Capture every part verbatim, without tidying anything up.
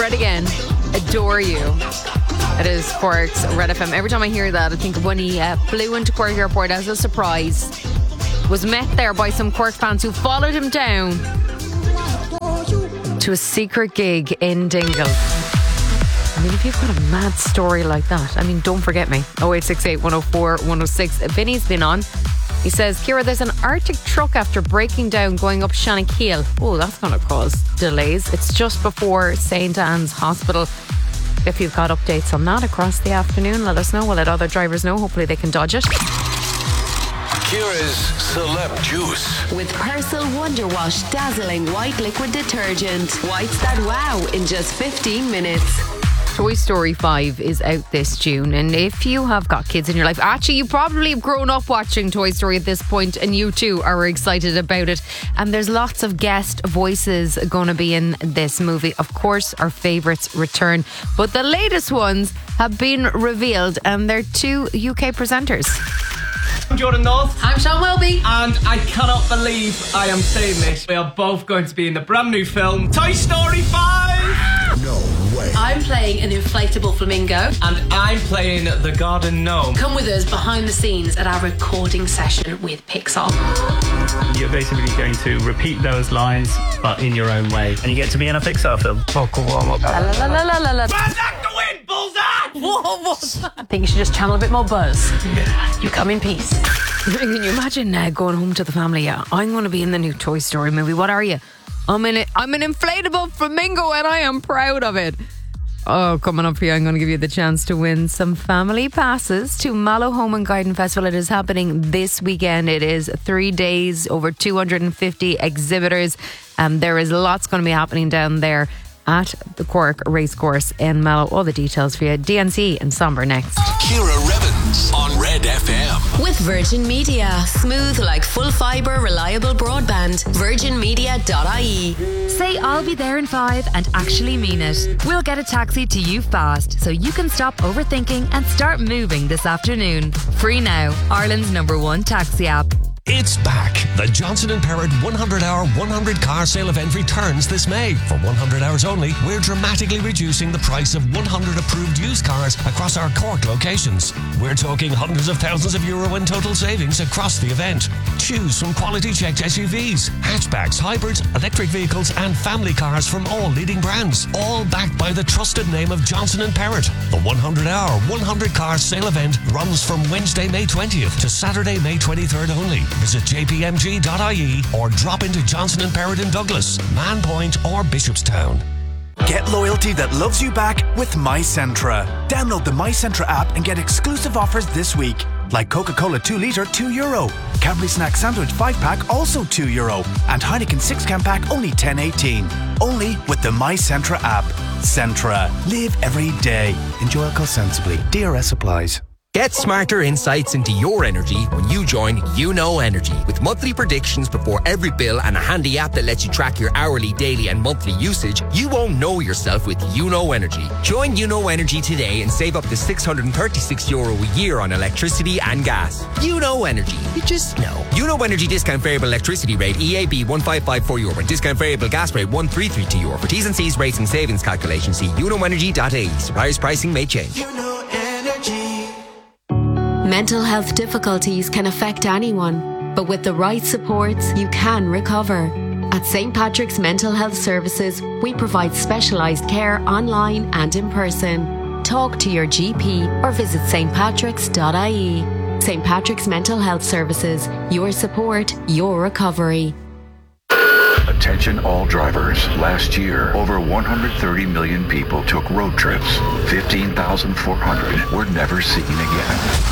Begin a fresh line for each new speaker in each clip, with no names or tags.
Fred again. Adore You. It is Cork's Red F M. Every time I hear that, I think of when he uh, flew into Cork Airport as a surprise, was met there by some Cork fans who followed him down to a secret gig in Dingle. I mean, if you've got a mad story like that, I mean, don't forget me. oh eight six eight, one oh four, one oh six. Vinny's been on. He says, Ciara, there's an Arctic truck after breaking down going up Shanakeel. Oh, that's going to cause delays. It's just before Saint Anne's Hospital. If you've got updates on that across the afternoon, let us know. We'll let other drivers know. Hopefully they can dodge it.
Ciara's Celeb Juice.
With Persil Wonder Wash Dazzling White Liquid Detergent. Whites that wow in just fifteen minutes.
Toy Story five is out this June, and if you have got kids in your life, actually you probably have grown up watching Toy Story at this point, and you too are excited about it. And there's lots of guest voices going to be in this movie. Of course, our favourites return, but the latest ones have been revealed, and they're two U K presenters.
I'm Jordan North.
I'm Sean Welby.
And I cannot believe I am saying this. We are both going to be in the brand new film Toy Story five.
No way.
I'm playing an inflatable flamingo.
And I'm playing the garden gnome.
Come with us behind the scenes at our recording session with Pixar.
You're basically going to repeat those lines, but in your own way. And you get to be in a Pixar film.
Vocal warm up. La la la la la la.
Back to win, bullseye!
What was that? I think you should just channel a bit more buzz.
Yeah.
You come in peace.
Can you imagine uh, going home to the family? Yeah, I'm going to be in the new Toy Story movie. What are you? I'm in it. I'm an inflatable flamingo, and I am proud of it. Oh, coming up here, I'm going to give you the chance to win some family passes to Mallow Home and Garden Festival. It is happening this weekend. It is three days, over two hundred fifty exhibitors. Um, there is lots going to be happening down there at the Cork Racecourse in Mallow. All the details for you. D N C and Somber next.
Ciara Revens on Red F M.
With Virgin Media. Smooth like full fibre, reliable broadband. virgin media dot I E.
Say I'll be there in five and actually mean it. We'll get a taxi to you fast so you can stop overthinking and start moving this afternoon. Free now. Ireland's number one taxi app.
It's back. The Johnson and Perrott one hundred hour, one hundred car sale event returns this May. For one hundred hours only, we're dramatically reducing the price of one hundred approved used cars across our Cork locations. We're talking hundreds of thousands of euro in total savings across the event. Choose from quality checked S U Vs, hatchbacks, hybrids, electric vehicles and family cars from all leading brands. All backed by the trusted name of Johnson and Perrott. The one hundred hour, one hundred car sale event runs from Wednesday, May twentieth to Saturday, May twenty-third only. Visit j p m g dot I E or drop into Johnson and Perrott in Douglas, Manpoint or Bishopstown.
Get loyalty that loves you back with MyCentra. Download the MyCentra app and get exclusive offers this week. Like Coca-Cola two litre, two euro. Cadbury Snack Sandwich five pack, also two euro. And Heineken six can pack, only ten eighteen. Only with the MyCentra app. Centra. Live every day. Enjoy alcohol sensibly. D R S applies.
Get smarter insights into your energy when you join You Know Energy. With monthly predictions before every bill and a handy app that lets you track your hourly, daily and monthly usage, you won't know yourself with You Know Energy. Join You Know Energy today and save up to six hundred thirty-six euro a year on electricity and gas. You Know Energy. You just know. You Know Energy discount variable electricity rate E A B one five five four euro and discount variable gas rate one three three two euro. For T's and C's, rates and savings calculations, see you know energy dot I E. Suppliers pricing may change.
You Know Energy. Mental health difficulties can affect anyone, but with the right supports, you can recover. At Saint Patrick's Mental Health Services, we provide specialised care online and in person. Talk to your G P or visit st patricks dot I E. Saint Patrick's Mental Health Services, your support, your recovery.
Attention all drivers. Last year, over one hundred thirty million people took road trips. fifteen thousand four hundred were never seen again.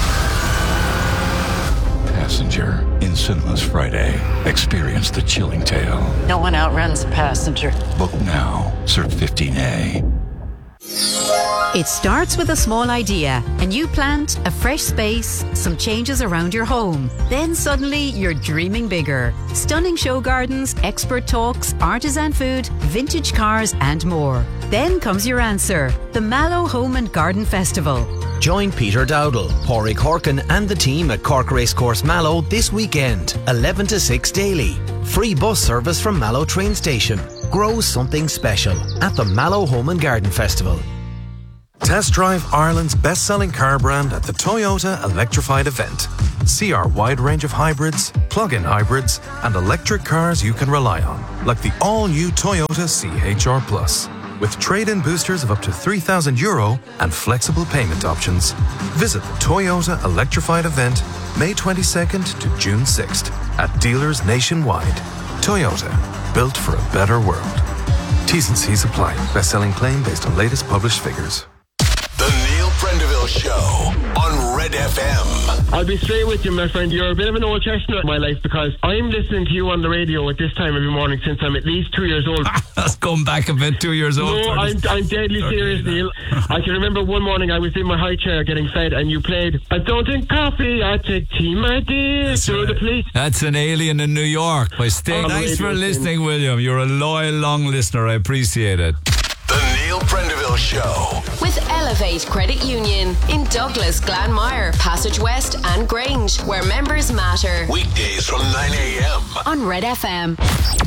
Passenger in cinemas Friday. Experience the chilling tale.
No one outruns a passenger.
Book now. Cert fifteen A.
It starts with a small idea, a new plant, a fresh space, some changes around your home. Then suddenly you're dreaming bigger. Stunning show gardens, expert talks, artisan food, vintage cars and more. Then comes your answer, the Mallow Home and Garden Festival.
Join Peter Dowdall, Pádraig Horkin and the team at Cork Racecourse Mallow this weekend, eleven to six daily. Free bus service from Mallow train station. grow something special at the Mallow Home and Garden Festival.
Test drive Ireland's best-selling car brand at the Toyota Electrified event. See our wide range of hybrids, plug-in hybrids, and electric cars you can rely on, like the all-new Toyota C H R Plus. With trade-in boosters of up to three thousand euro and flexible payment options. Visit the Toyota Electrified event May twenty-second to June sixth at dealers nationwide. Toyota, built for a better world. T's and C's apply. Best-selling claim based on latest published figures.
The Neil Prendeville Show on Red F M.
I'll be straight with you, my friend. You're a bit of an old chestnut in my life because I'm listening to you on the radio at this time every morning since I'm at least two years old.
That's going back a bit, two years old.
No, I'm, I'm deadly serious, Neil. I can remember one morning I was in my high chair getting fed and you played I don't drink coffee, I take tea, my dear.
That's,
right. The police.
That's an Alien in New York by Sting.
Oh,
Thanks for listening, William. You're a loyal, long listener. I appreciate it.
The Neil Prendeville Show.
With Elevate Credit Union in Douglas, Glanmire, Passage West and Grange, where members matter.
Weekdays from nine a.m.
on Red F M.